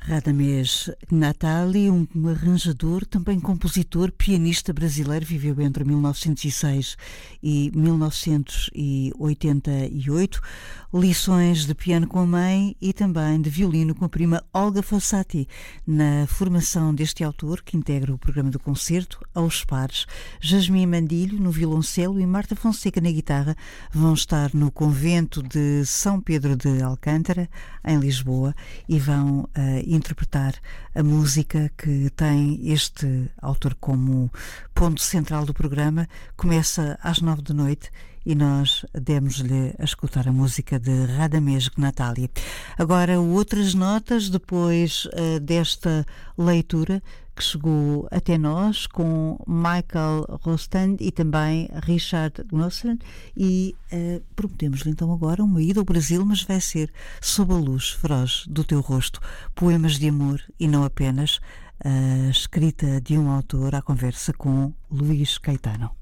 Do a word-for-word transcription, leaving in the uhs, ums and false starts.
Radamés Natali, um arranjador, também compositor, pianista brasileiro, viveu entre mil novecentos e seis e mil novecentos e oitenta e oito, lições de piano com a mãe e também de violino com a prima Olga Fossati. Na formação deste autor, que integra o programa do concerto, aos pares, Jasmine Mandilho no violoncelo e Marta Fonseca na guitarra, vão estar no convento de São Pedro de Alcântara, em Lisboa, e vão uh, interpretar a música que tem este autor como ponto central do programa. Começa às nove da noite e nós demos-lhe a escutar a música de Radamés Natali. Agora, outras notas depois uh, desta leitura que chegou até nós com Michael Rostand e também Richard Gnosson, e uh, prometemos-lhe então agora uma ida ao Brasil, mas vai ser sob a luz feroz do teu rosto, poemas de amor e não apenas, a escrita de um autor à conversa com Luís Caetano.